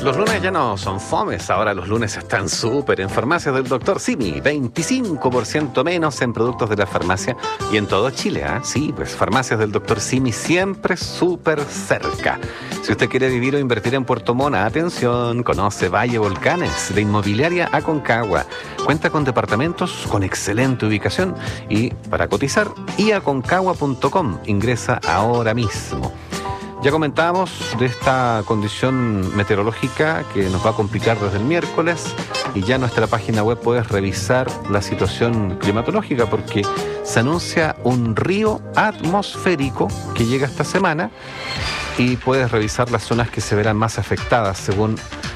Los lunes ya no son fomes, ahora los lunes están súper en Farmacias del Dr. Simi, 25% menos en productos de la farmacia y en todo Chile, ¿ah? Sí, pues Farmacias del Dr. Simi siempre súper cerca. Si usted quiere vivir o invertir en Puerto Montt, atención, conoce Valle Volcanes, de Inmobiliaria Aconcagua. Cuenta con departamentos con excelente ubicación y para cotizar, iaconcagua.com, ingresa ahora mismo. Ya comentábamos de esta condición meteorológica que nos va a complicar desde el miércoles y ya en nuestra página web puedes revisar la situación climatológica porque se anuncia un río atmosférico que llega esta semana y puedes revisar las zonas que se verán más afectadas según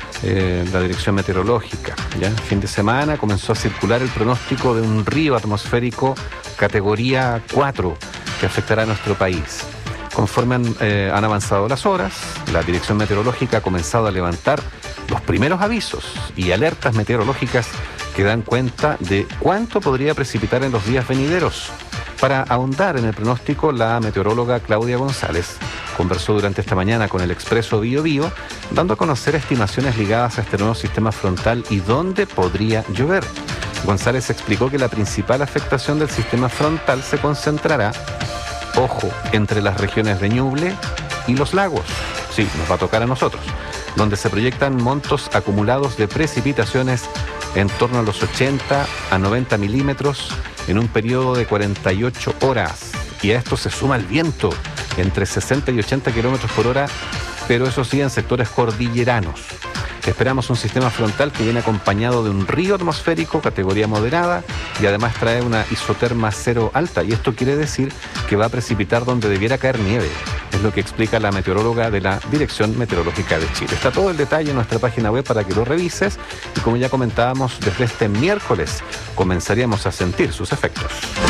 la dirección meteorológica. ¿Ya? El fin de semana comenzó a circular el pronóstico de un río atmosférico categoría 4 que afectará a nuestro país. Conforme han avanzado las horas, la Dirección Meteorológica ha comenzado a levantar los primeros avisos y alertas meteorológicas que dan cuenta de cuánto podría precipitar en los días venideros. Para ahondar en el pronóstico, la meteoróloga Claudia González conversó durante esta mañana con el Expreso Bío Bío, dando a conocer estimaciones ligadas a este nuevo sistema frontal y dónde podría llover. González explicó que la principal afectación del sistema frontal se concentrará, ojo, entre las regiones de Ñuble y los lagos. Sí, nos va a tocar a nosotros, donde se proyectan montos acumulados de precipitaciones en torno a los 80 a 90 milímetros en un periodo de 48 horas. Y a esto se suma el viento, entre 60 y 80 kilómetros por hora, pero eso sí en sectores cordilleranos. Esperamos un sistema frontal que viene acompañado de un río atmosférico categoría moderada y además trae una isoterma cero alta. Y esto quiere decir que va a precipitar donde debiera caer nieve. Es lo que explica la meteoróloga de la Dirección Meteorológica de Chile. Está todo el detalle en nuestra página web para que lo revises. Y como ya comentábamos, desde este miércoles comenzaríamos a sentir sus efectos.